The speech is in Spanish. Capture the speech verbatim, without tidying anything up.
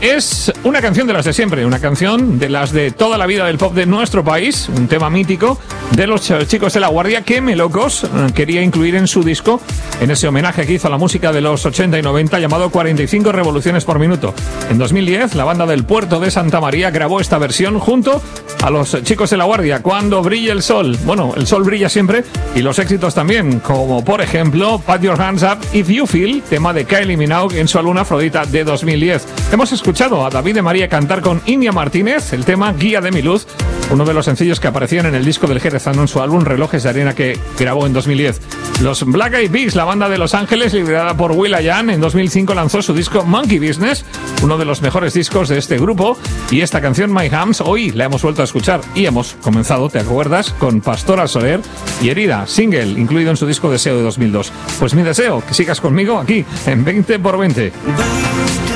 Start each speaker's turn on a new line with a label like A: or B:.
A: es una canción de las de siempre, una canción de las de toda la vida del pop de nuestro país, un tema mítico de los Chicos de la Guardia que Melocos quería incluir en su disco, en ese homenaje que hizo a la música de los ochenta y noventa llamado cuarenta y cinco revoluciones por minuto. En dos mil diez, la banda del Puerto de Santa María grabó esta versión junto a los Chicos de la Guardia, Cuando brille el sol. Bueno, el sol brilla siempre y los éxitos también, como por ejemplo Put Your Hands Up If You Feel, tema de Kylie Minogue en su álbum Afrodita de dos mil diez. Hemos escuchado a David de María cantar con India Martínez el tema Guía de mi luz, uno de los sencillos que aparecían en el disco del jerezano en su álbum Relojes de Arena que grabó en dos mil diez. Los Black Eyed Peas, la banda de Los Ángeles, liderada por will.i.am, en dos mil cinco lanzó su disco Monkey Business, uno de los mejores discos de este grupo, y esta canción My Hands hoy la hemos vuelto a escuchar y hemos comenzado, ¿te acuerdas?, con Pastora Soler y Herida, single incluido en su disco Deseo de dos mil dos. Pues mi deseo, que sigas conmigo aquí en veinte por veinte.